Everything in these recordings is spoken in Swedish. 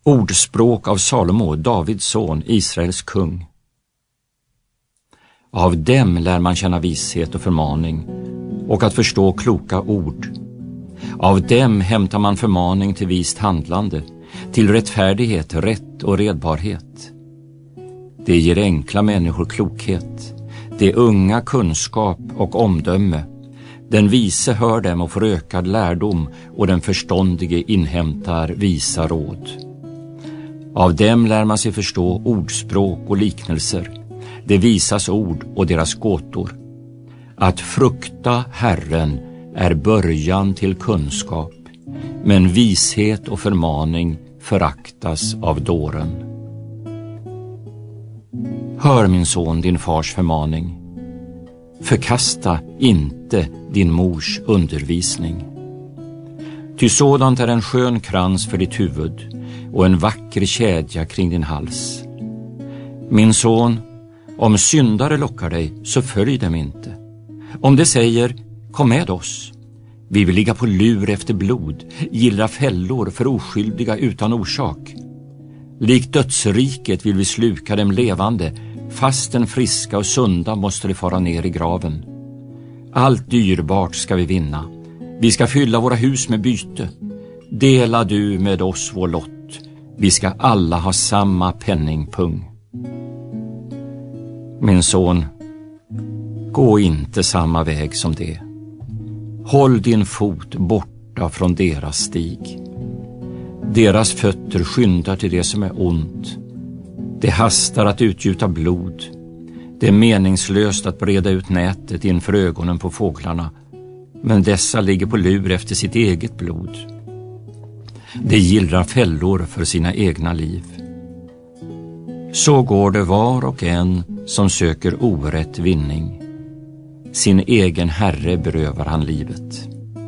Ordspråk av Salomo, Davids son, Israels kung. Av dem lär man känna vishet och förmaning och att förstå kloka ord. Av dem hämtar man förmaning till vist handlande, till rättfärdighet, rätt och redbarhet. Det ger enkla människor klokhet, det unga kunskap och omdöme. Den vise hör dem och får ökad lärdom, och den förståndige inhämtar visa råd. Av dem lär man sig förstå ordspråk och liknelser, det visas ord och deras gåtor. Att frukta Herren är början till kunskap, men vishet och förmaning föraktas av dåren. Hör, min son, din fars förmaning. Förkasta inte din mors undervisning. Ty sådant är en skön krans för ditt huvud och en vacker kedja kring din hals. Min son, om syndare lockar dig, så följ dem inte. Om de säger, kom med oss. Vi vill ligga på lur efter blod, gillra fällor för oskyldiga utan orsak. Likt dödsriket vill vi sluka dem levande, fastän friska och sunda måste de fara ner i graven. Allt dyrbart ska vi vinna. Vi ska fylla våra hus med byte. Dela du med oss vår lott. Vi ska alla ha samma penningpung. Min son, gå inte samma väg som det. Håll din fot borta från deras stig. Deras fötter skyndar till det som är ont. Det hastar att utgjuta blod. Det är meningslöst att breda ut nätet inför ögonen på fåglarna, men dessa ligger på lur efter sitt eget blod. De gillrar fällor för sina egna liv. Så går det var och en som söker orätt vinning. Sin egen herre berövar han livet.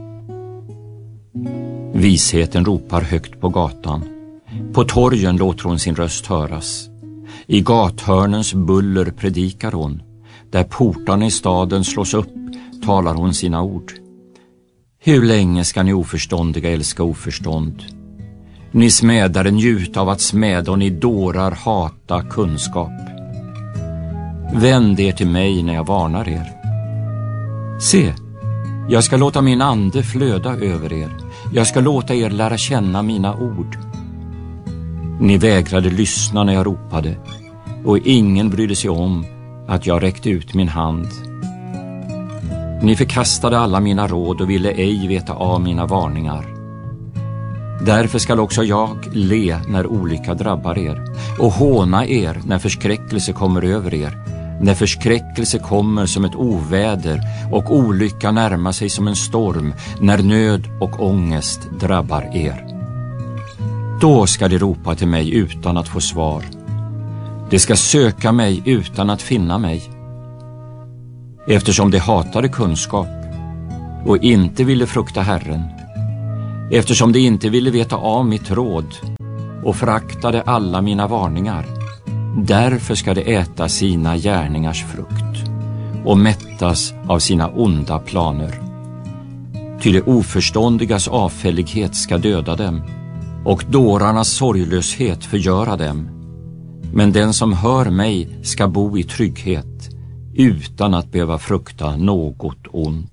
Visheten ropar högt på gatan. På torgen låter hon sin röst höras. I gathörnens buller predikar hon. Där portarna i staden slås upp talar hon sina ord. Hur länge ska ni oförståndiga älska oförstånd? Ni smädare njuta av att smäda, och ni dårar hata kunskap. Vänd er till mig när jag varnar er. Se, jag ska låta min ande flöda över er. Jag ska låta er lära känna mina ord. Ni vägrade lyssna när jag ropade, och ingen brydde sig om att jag räckte ut min hand. Ni förkastade alla mina råd och ville ej veta av mina varningar. Därför skall också jag le när olycka drabbar er och håna er när förskräckelse kommer över er, när förskräckelse kommer som ett oväder och olycka närmar sig som en storm, när nöd och ångest drabbar er. Då ska de ropa till mig utan att få svar. De ska söka mig utan att finna mig. Eftersom de hatade kunskap och inte ville frukta Herren, eftersom de inte ville veta av mitt råd och föraktade alla mina varningar, därför ska de äta sina gärningars frukt och mättas av sina onda planer. Ty det oförståndigas avfällighet ska döda dem, och dårarnas sorglöshet förgöra dem. Men den som hör mig ska bo i trygghet utan att behöva frukta något ont.